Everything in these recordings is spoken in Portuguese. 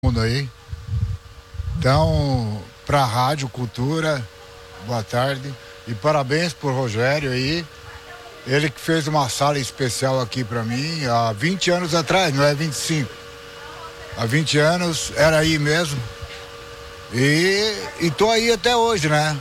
Mundo aí. Então, pra Rádio Cultura, boa tarde. E parabéns pro Rogério aí. Ele que fez uma sala especial aqui pra mim há 20 anos atrás, não é 25. Há 20 anos, era aí mesmo. E tô aí até hoje, né?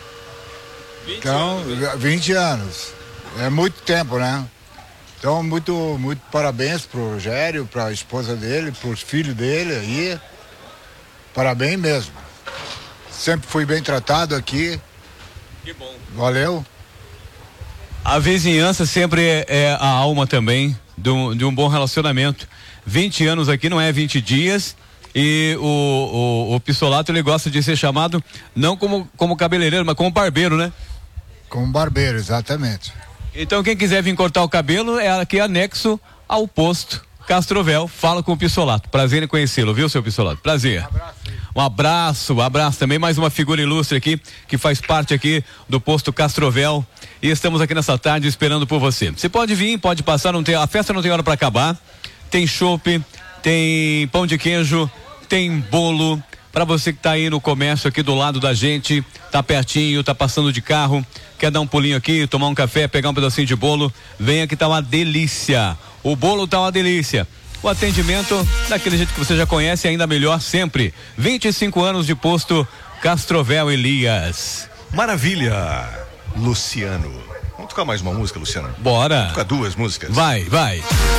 20 anos. É muito tempo, né? Então, muito parabéns pro Rogério, pra esposa dele, pros filhos dele aí. Parabéns mesmo. Sempre fui bem tratado aqui. Que bom. Valeu. A vizinhança sempre é a alma também de um bom relacionamento. 20 anos aqui não é 20 dias. E o Pissolato, ele gosta de ser chamado não como cabeleireiro, mas como barbeiro, né? Como barbeiro, exatamente. Então quem quiser vir cortar o cabelo é aqui anexo ao posto Castrovel. Fala com o Pissolato. Prazer em conhecê-lo, viu, seu Pissolato? Prazer. Um abraço também, mais uma figura ilustre aqui, que faz parte aqui do posto Castrovel, e estamos aqui nessa tarde esperando por você. Você pode vir, pode passar, a festa não tem hora para acabar, tem chopp, tem pão de queijo, tem bolo, para você que tá aí no comércio aqui do lado da gente, tá pertinho, tá passando de carro, quer dar um pulinho aqui, tomar um café, pegar um pedacinho de bolo, venha que tá uma delícia, o bolo tá uma delícia. O atendimento daquele jeito que você já conhece, ainda melhor sempre. 25 anos de posto Castrovel Elias. Maravilha, Luciano. Vamos tocar mais uma música, Luciano? Bora. Vamos tocar duas músicas. Vai.